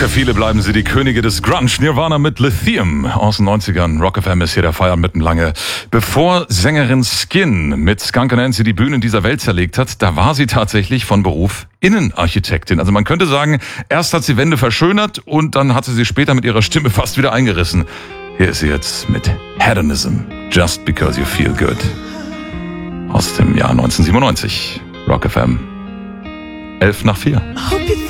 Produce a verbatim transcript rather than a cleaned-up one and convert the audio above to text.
Für viele bleiben sie die Könige des Grunge. Nirvana mit Lithium aus den neunzigern. Rock F M ist hier der Feiern mitten lange. Bevor Sängerin Skin mit Skunk Anansie die Bühnen dieser Welt zerlegt hat, da war sie tatsächlich von Beruf Innenarchitektin. Also man könnte sagen, erst hat sie Wände verschönert und dann hat sie sie später mit ihrer Stimme fast wieder eingerissen. Hier ist sie jetzt mit Hedonism, Just Because You Feel Good. Aus dem Jahr neunzehnhundertsiebenundneunzig. Rock F M. Elf nach vier.